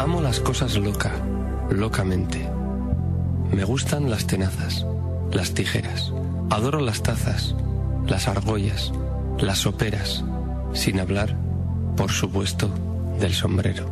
Amo las cosas locamente. Me gustan las tenazas, las tijeras. Adoro las tazas, las argollas, las soperas, sin hablar, por supuesto, del sombrero.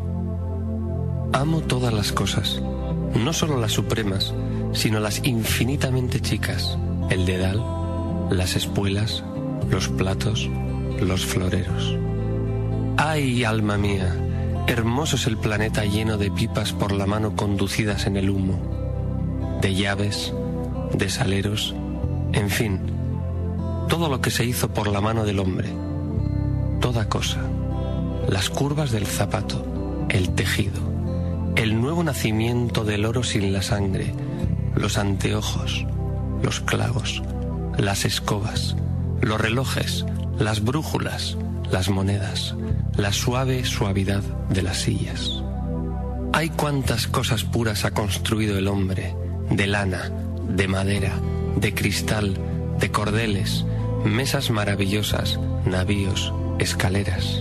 Amo todas las cosas, no solo las supremas, sino las infinitamente chicas, el dedal, las espuelas, los platos, los floreros. ¡Ay, alma mía! Hermoso es el planeta lleno de pipas por la mano conducidas en el humo, de llaves, de saleros, en fin, todo lo que se hizo por la mano del hombre, toda cosa, las curvas del zapato, el tejido, el nuevo nacimiento del oro sin la sangre, los anteojos, los clavos, las escobas, los relojes, las brújulas, las monedas, la suave suavidad de las sillas. Hay cuantas cosas puras ha construido el hombre, de lana, de madera, de cristal, de cordeles, mesas maravillosas, navíos, escaleras.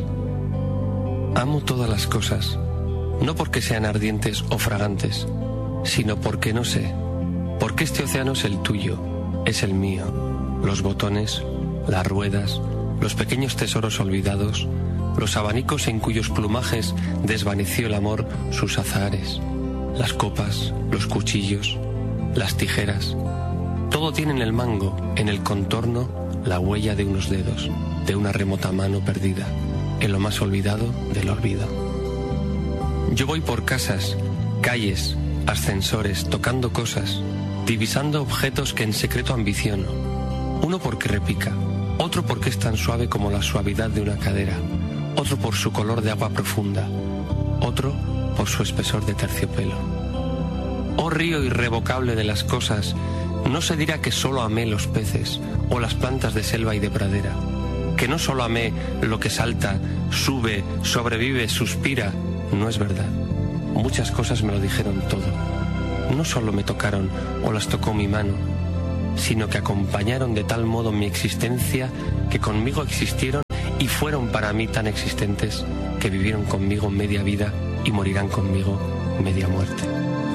Amo todas las cosas, no porque sean ardientes o fragantes, sino porque no sé, porque este océano es el tuyo, es el mío, los botones, las ruedas, los pequeños tesoros olvidados, los abanicos en cuyos plumajes desvaneció el amor sus azahares, las copas, los cuchillos, las tijeras. Todo tiene en el mango, en el contorno, la huella de unos dedos, de una remota mano perdida, en lo más olvidado del olvido. Yo voy por casas, calles, ascensores, tocando cosas, divisando objetos que en secreto ambiciono. Uno porque repica, otro porque es tan suave como la suavidad de una cadera, otro por su color de agua profunda, otro por su espesor de terciopelo. Oh río irrevocable de las cosas, no se dirá que solo amé los peces o las plantas de selva y de pradera, que no solo amé lo que salta, sube, sobrevive, suspira. No es verdad. Muchas cosas me lo dijeron todo. No solo me tocaron o las tocó mi mano, sino que acompañaron de tal modo mi existencia que conmigo existieron y fueron para mí tan existentes que vivieron conmigo media vida y morirán conmigo media muerte.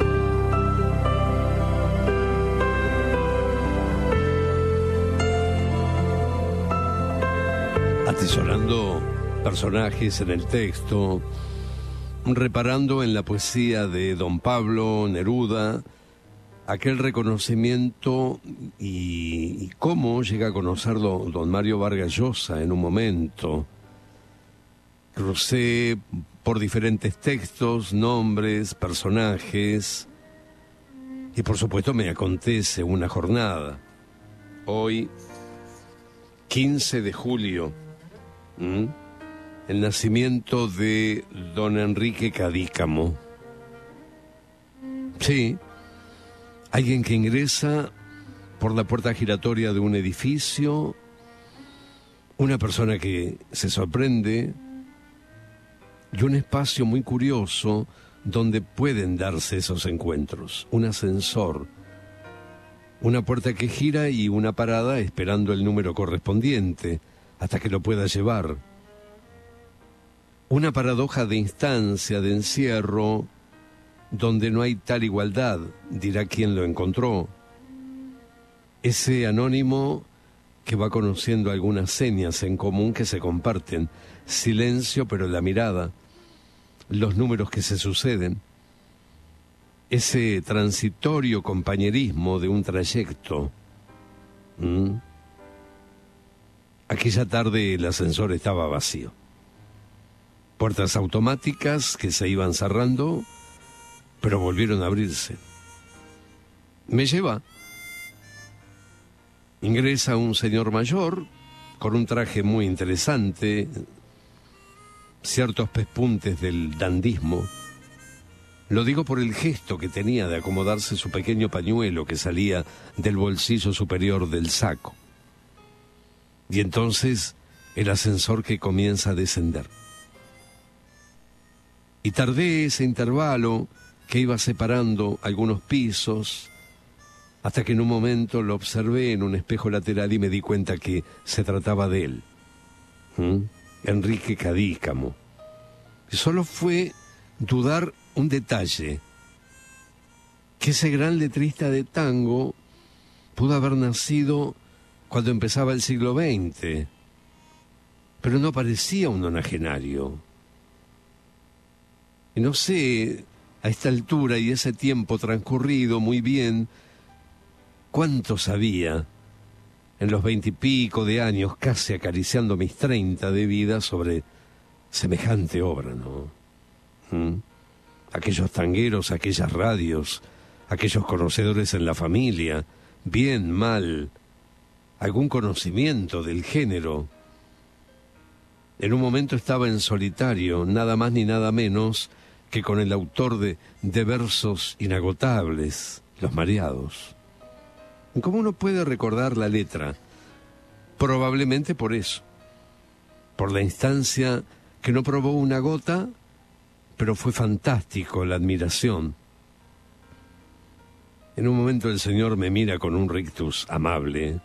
Atesorando personajes en el texto, reparando en la poesía de Don Pablo Neruda, aquel reconocimiento y cómo llega a conocerlo don Mario Vargas Llosa en un momento. Crucé por diferentes textos, nombres, personajes, y por supuesto me acontece una jornada. Hoy, 15 de julio, el nacimiento de don Enrique Cadícamo. Sí, alguien que ingresa por la puerta giratoria de un edificio, una persona que se sorprende, y un espacio muy curioso donde pueden darse esos encuentros. Un ascensor, una puerta que gira y una parada esperando el número correspondiente hasta que lo pueda llevar. Una paradoja de instancia, de encierro, donde no hay tal igualdad, dirá quien lo encontró. Ese anónimo que va conociendo algunas señas en común que se comparten, silencio pero la mirada, los números que se suceden, ese transitorio compañerismo de un trayecto. Aquella tarde el ascensor estaba vacío. Puertas automáticas que se iban cerrando, pero volvieron a abrirse. Me lleva. Ingresa un señor mayor con un traje muy interesante, ciertos pespuntes del dandismo. Lo digo por el gesto que tenía de acomodarse su pequeño pañuelo que salía del bolsillo superior del saco. Y entonces el ascensor que comienza a descender. Y tardé ese intervalo que iba separando algunos pisos, hasta que en un momento lo observé en un espejo lateral y me di cuenta que se trataba de él. Enrique Cadícamo. Y solo fue dudar un detalle, que ese gran letrista de tango pudo haber nacido cuando empezaba el siglo XX, pero no parecía un nonagenario. Y no sé, a esta altura y ese tiempo transcurrido muy bien, cuánto sabía en los 20 y pico de años, casi acariciando mis 30 de vida, sobre semejante obra, ¿no? Aquellos tangueros, aquellas radios, aquellos conocedores en la familia, bien, mal, algún conocimiento del género. En un momento estaba en solitario, nada más ni nada menos que con el autor de versos inagotables, Los Mareados. ¿Cómo uno puede recordar la letra? Probablemente por eso, por la instancia que no probó una gota, pero fue fantástico la admiración. En un momento el Señor me mira con un rictus amable.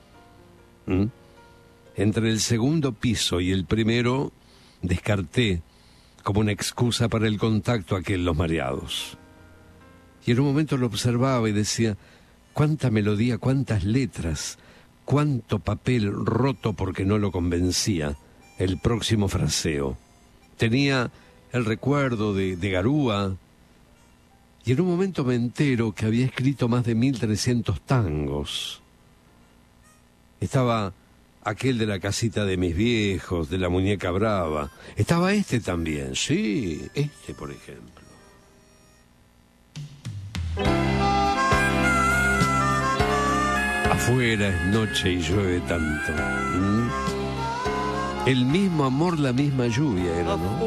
Entre el segundo piso y el primero descarté como una excusa para el contacto aquel Los Mareados. Y en un momento lo observaba y decía, cuánta melodía, cuántas letras, cuánto papel roto porque no lo convencía el próximo fraseo. Tenía el recuerdo de Garúa, y en un momento me entero que había escrito más de 1300 tangos. Estaba aquel de la casita de mis viejos, de la muñeca brava. Estaba este también, sí, este por ejemplo. Afuera es noche y llueve tanto. El mismo amor, la misma lluvia era, ¿no?